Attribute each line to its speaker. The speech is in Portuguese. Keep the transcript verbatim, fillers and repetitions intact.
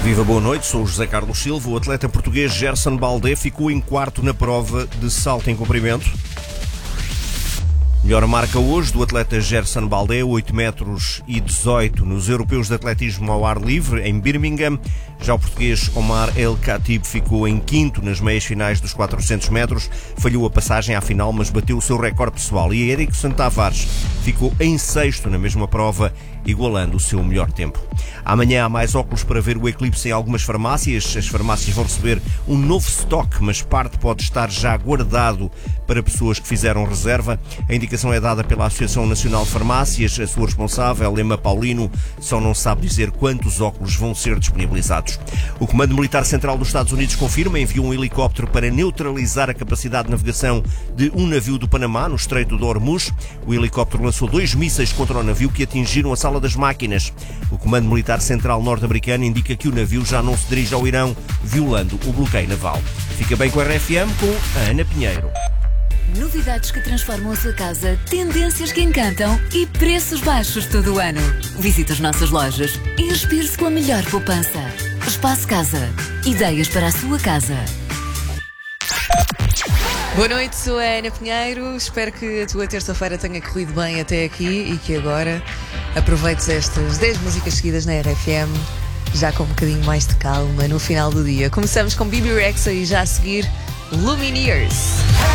Speaker 1: Viva, boa noite, sou o José Carlos Silva. O atleta português Gerson Baldé ficou em quarto na prova de salto em comprimento. Melhor marca hoje do atleta Gerson Baldé, oito metros e dezoito nos Europeus de Atletismo ao ar livre, em Birmingham. Já o português Omar El Khatib ficou em quinto nas meias finais dos quatrocentos metros, falhou a passagem à final, mas bateu o seu recorde pessoal. E Erickson Tavares ficou em sexto na mesma prova, igualando o seu melhor tempo. Amanhã há mais óculos para ver o eclipse em algumas farmácias. As farmácias vão receber um novo estoque, mas parte pode estar já guardado para pessoas que fizeram reserva. A indicação é dada pela Associação Nacional de Farmácias. A sua responsável, Emma Paulino, só não sabe dizer quantos óculos vão ser disponibilizados. O Comando Militar Central dos Estados Unidos confirma, enviou um helicóptero para neutralizar a capacidade de navegação de um navio do Panamá, no Estreito de Hormuz. O helicóptero lançou dois mísseis contra o navio que atingiram a sala das máquinas. O Comando Militar Central norte-americano indica que o navio já não se dirige ao Irão, violando o bloqueio naval. Fica bem com a R F M, com a Ana Pinheiro.
Speaker 2: Novidades que transformam a sua casa, tendências que encantam e preços baixos todo o ano. Visite as nossas lojas e inspire-se com a melhor poupança. Espaço Casa. Ideias para a sua casa.
Speaker 3: Boa noite, sou a Ana Pinheiro. Espero que a tua terça-feira tenha corrido bem até aqui e que agora aproveites estas dez músicas seguidas na R F M, já com um bocadinho mais de calma no final do dia. Começamos com Bibi Rexha e já a seguir Lumineers.